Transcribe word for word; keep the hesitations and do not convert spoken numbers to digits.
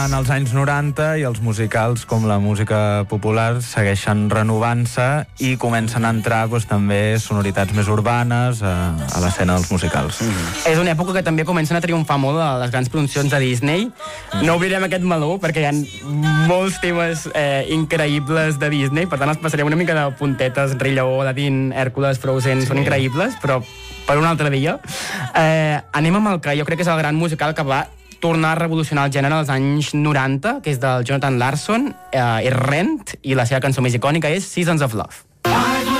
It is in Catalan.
En els anys noranta i els musicals, com la música popular, segueixen renovant-se i comencen a entrar doncs, també sonoritats més urbanes a, a l'escena dels musicals. Mm-hmm. És una època que també comencen a triomfar molt a les grans produccions de Disney. Mm. No oblidem aquest meló, perquè hi ha molts temes eh, increïbles de Disney, per tant els passarem una mica de puntetes, Rei Lleó, Aladdin, Hèrcules, Frozen, sí. Són increïbles, però per un altre dia. Eh, anem amb el que jo crec que és el gran musical que va tornar a revolucionar el gènere als anys noranta, que és del Jonathan Larson, eh, és Rent, i la seva cançó més icònica és Seasons of Love.